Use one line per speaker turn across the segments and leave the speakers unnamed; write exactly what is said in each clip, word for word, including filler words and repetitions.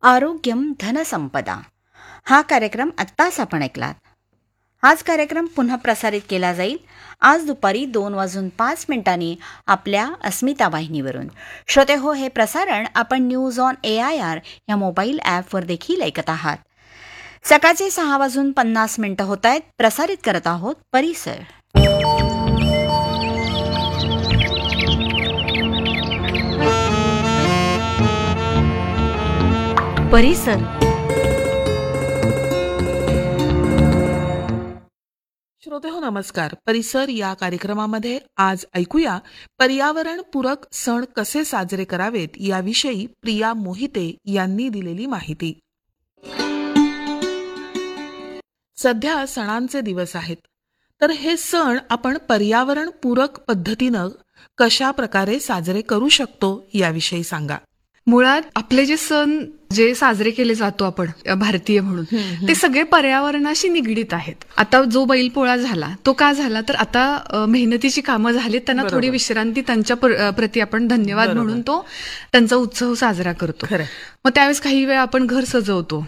आरोग्यम धनसंपदा हा कार्यक्रम आत्ताच आपण ऐकलात. हाच कार्यक्रम पुन्हा प्रसारित केला जाईल आज दुपारी दोन वाजून पाच मिनिटांनी आपल्या अस्मिता वाहिनीवरून. श्रोते हो, हे प्रसारण आपण news on A I R या मोबाईल ॲपवर देखील ऐकत आहात. सकाळचे सहा वाजून पन्नास मिनिटं होत आहेत. प्रसारित करत आहोत परिसर. परिसर
श्रोते हो, नमस्कार. परिसर या कार्यक्रमामध्ये आज ऐकूया पर्यावरणपूरक सण कसे साजरे करावेत याविषयी प्रिया मोहिते यांनी दिलेली माहिती. सध्या सणांचे दिवस आहेत, तर हे सण आपण पर्यावरणपूरक पद्धतीनं कशा प्रकारे साजरे करू शकतो याविषयी सांगा.
मुळात आपले जे सण जे साजरे केले जातो आपण भारतीय म्हणून ते सगळे पर्यावरणाशी निगडीत आहेत. आता जो बैलपोळा झाला तो का झाला, तर आता मेहनतीची कामं झाली, त्यांना थोडी विश्रांती, त्यांच्या प्रती आपण धन्यवाद म्हणून तो त्यांचा उत्सव साजरा करतो. मग त्यावेळेस काही वेळा आपण घर सजवतो,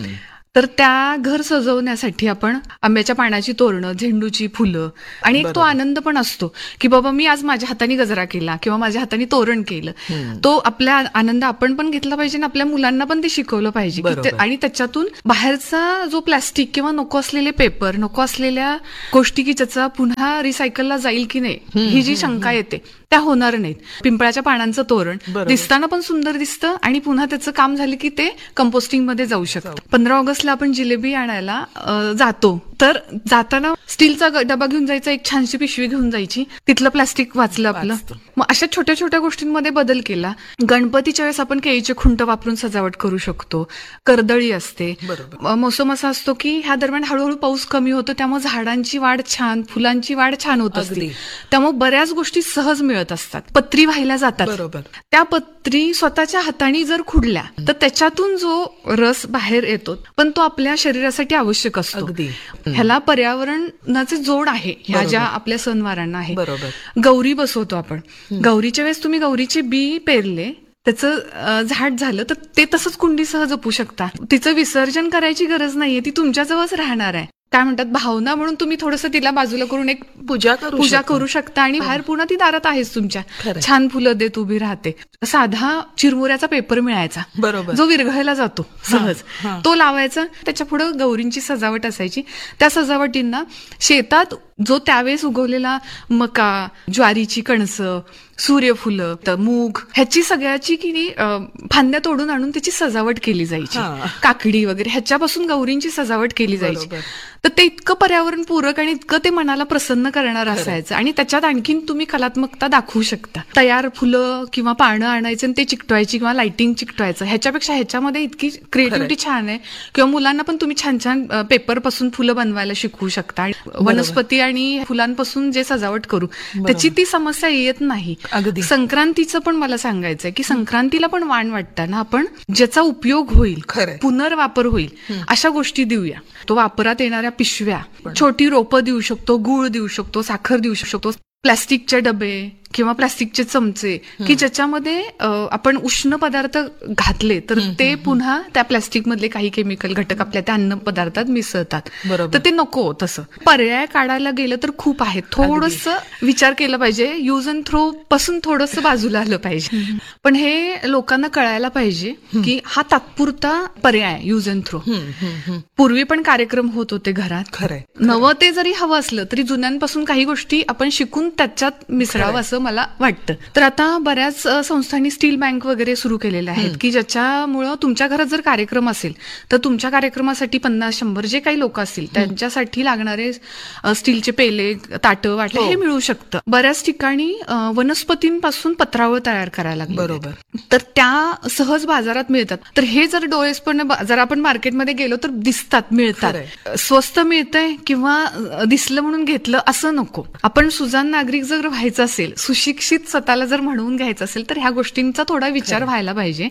तर त्या घर सजवण्यासाठी आपण आंब्याच्या पानाची तोरणं, झेंडूची फुलं आणि एक तो आनंद पण असतो की बाबा मी आज माझ्या हाताने गजरा केला किंवा माझ्या हाताने तोरण केलं. तो आपला आनंद आपण पण घेतला पाहिजे आणि आपल्या मुलांना पण ते शिकवलं पाहिजे. आणि त्याच्यातून बाहेरचा जो प्लास्टिक किंवा नको असलेले पेपर, नको असलेल्या गोष्टी की ज्याचा पुन्हा रिसायकलला जाईल की नाही ही जी शंका येते त्या होणार नाहीत. पिंपळाच्या पानांचं तोरण दिसताना पण सुंदर दिसतं आणि पुन्हा त्याचं काम झालं की ते कंपोस्टिंग मध्ये जाऊ शकतं. पंधरा ऑगस्टला आपण जिलेबी आणायला जातो, तर जाताना स्टीलचा डबा घेऊन जायचा, एक छानशी पिशवी घेऊन जायची, तिथलं प्लास्टिक वाचलं आपलं. मग अशा छोट्या छोट्या गोष्टींमध्ये बदल केला. गणपतीच्या वेळेस आपण केळीचे खुंट वापरून सजावट करू शकतो. कर्दळी असते. मोसम असा असतो की ह्या दरम्यान हळूहळू पाऊस कमी होतो, त्यामुळे झाडांची वाढ छान, फुलांची वाढ छान होत असते. त्यामुळे बऱ्याच गोष्टी सहज मिळत असतात. पत्री वाहिल्या जातात, त्या पत्री स्वतःच्या हाताने जर खुडल्या तर त्याच्यातून जो रस बाहेर येतो, पण तो आपल्या शरीरासाठी आवश्यक असतो. ह्याला पर्यावरणाचे जोड आहे ह्या ज्या आपल्या सणवारांना आहे. गौरी बसवतो आपण. गौरीच्या वेळेस तुम्ही गौरीचे बी पेरले, त्याचं झाड झालं, तर ते तसंच कुंडीसह जपू शकता. तिचं विसर्जन करायची गरज नाहीये, ती तुमच्याजवळच राहणार आहे. काय म्हणतात, भावना म्हणून तुम्ही थोडंसं तिला बाजूला करून एक पूजा करू पूजा करू शकता आणि बाहेर पुन्हा ती दारात आहेच तुमच्या, छान फुलं देत उभी राहते. साधा चिरमुऱ्याचा पेपर मिळायचा, बरोबर, जो विरघळला जातो सहज, तो लावायचा. त्याच्या पुढे गौरींची सजावट असायची. त्या सजावटींना शेतात जो त्यावेळेस उगवलेला मका, ज्वारीची कणसं, सूर्यफुलं, मूग, ह्याची सगळ्याची की फांद्या तोडून आणून त्याची सजावट केली जायची. काकडी वगैरे ह्याच्यापासून गौरींची सजावट केली जायची. तर ते इतकं पर्यावरणपूरक आणि इतकं ते मनाला प्रसन्न करणार असायचं. आणि त्याच्यात आणखीन तुम्ही कलात्मकता दाखवू शकता. तयार फुलं किंवा पानं आणायचं आणि ते चिकटवायची किंवा लाइटिंग चिकटवायचं, ह्याच्यापेक्षा ह्याच्यामध्ये इतकी क्रिएटिव्हिटी छान आहे. किंवा मुलांना पण तुम्ही छान छान पेपर पासून फुलं बनवायला शिकवू शकता. वनस्पती आणि फुलांपासून जे सजावट करू त्याची ती समस्या येत नाही. संक्रांतीचं पण मला सांगायचंय की संक्रांतीला पण वाण वाटताना आपण ज्याचा उपयोग होईल, पुनर्वापर होईल अशा गोष्टी देऊया. तो वापरात येणाऱ्या पिशव्या, छोटी रोपं देऊ शकतो, गूळ देऊ शकतो, साखर देऊ शकतो, प्लास्टिकचे डबे किंवा प्लास्टिकचे चमचे की ज्याच्यामध्ये आपण उष्ण पदार्थ घातले तर ते पुन्हा त्या प्लास्टिक मधले काही केमिकल घटक आपल्या त्या अन्न पदार्थात मिसळतात. तर ते नको. तसं पर्याय काढायला गेलं तर खूप आहे. थोडस विचार केला पाहिजे. यूज अँड थ्रो पासून थोडस बाजूला आलं पाहिजे. पण हे लोकांना कळायला पाहिजे की हा तात्पुरता पर्याय यूज अँड थ्रो. पूर्वी पण कार्यक्रम होत होते घरात. नवं ते जरी हवं असलं तरी जुन्यांपासून काही गोष्टी आपण शिकून त्याच्यात मिसळावं असं मला वाटतं. तर आता बऱ्याच संस्थांनी स्टील बँक वगैरे सुरू केलेल्या आहेत की ज्याच्यामुळं तुमच्या घरात जर कार्यक्रम असेल तर तुमच्या कार्यक्रमासाठी पन्नास शंभर जे काही लोक असतील त्यांच्यासाठी लागणारे स्टीलचे पेले, ताटं, वाटलं हे मिळू शकतं. बऱ्याच ठिकाणी वनस्पतींपासून पत्रावळ तयार करायला लागली, बरोबर, तर त्या सहज बाजारात मिळतात. तर हे जर डोळेसपणे जर आपण मार्केटमध्ये गेलो तर दिसतात, मिळतात, स्वस्त मिळतंय किंवा दिसलं म्हणून घेतलं असं नको. आपण सुजाण नागरिक जर व्हायचं असेल, सुशिक्षित स्वतःला जर म्हणून घ्यायचं असेल तर ह्या गोष्टींचा थोडा विचार व्हायला पाहिजे.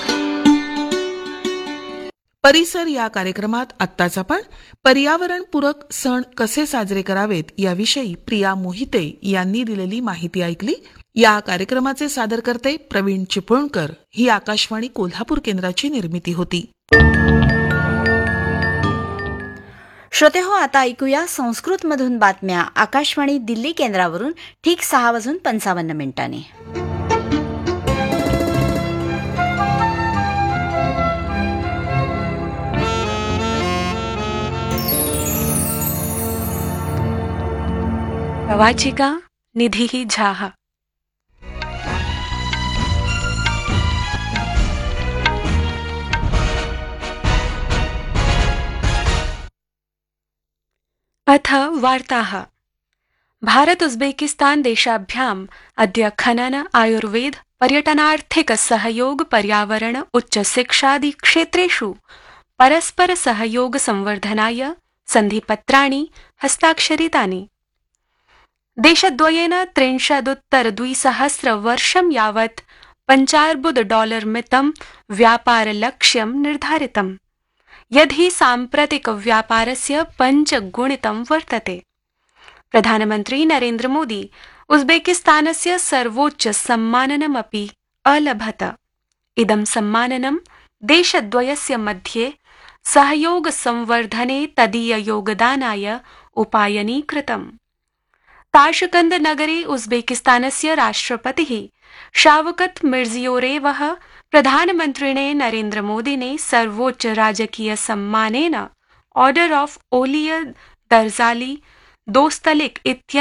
परिसर या कार्यक्रमात आत्ताच आपण पर्यावरणपूरक सण कसे साजरे करावेत याविषयी प्रिया मोहिते यांनी दिलेली माहिती ऐकली. या कार्यक्रमाचे सादरकर्ते प्रवीण चिपळूणकर. ही आकाशवाणी कोल्हापूर केंद्राची निर्मिती होती.
श्रोते हो, आता ऐकूया संस्कृतमधून बातम्या आकाशवाणी दिल्ली केंद्रावरून ठीक सहा वाजून पंचावन्न मिनिटांनी.
प्रवाचिका निधि झा. अथ वार्ताः. भारत उज्बेकिस्तान देशाभ्याम् अद्य खनन आयुर्वेद पर्यटनार्थिक सहयोग पर्यावरण उच्च शिक्षादि क्षेत्रेषु परस्पर सहयोग संवर्धनाय सन्धिपत्राणि हस्ताक्षरितानि. देशद्वयेन त्रिंशदुत्तर द्विसहस्र वर्षं यावत् पञ्चार्बुद डॉलर मितं व्यापारलक्ष्यं निर्धारितम्, यद्धि साम्प्रतिक व्यापारस्य पञ्चगुणितं वर्तते. प्रधानमन्त्री नरेन्द्र मोदी उज्बेकिस्तानस्य सर्वोच्च सम्माननमपि अलभत. इदं सम्माननं देशद्वयस्य मध्ये सहयोग संवर्धने तदीय योगदानाय उपायनीकृतम्. ताशकंद नगरे उज्बेकिस्तानस्य राष्ट्रपतिः शावकत मिर्जियोरेवः प्रधानमन्त्रिणे नरेन्द्र मोदिने सर्वोच्च राजकीय सम्मानेन ऑर्डर ऑफ ओलिय दर्जाली दोस्तलिक इत्यनेन